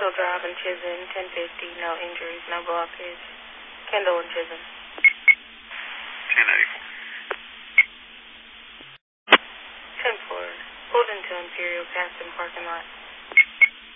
Kendall Drive and Chisholm, 1050, no injuries, no blockage. Kendall and Chisholm. 1084. 10-4. Pulled into Imperial Caston parking lot.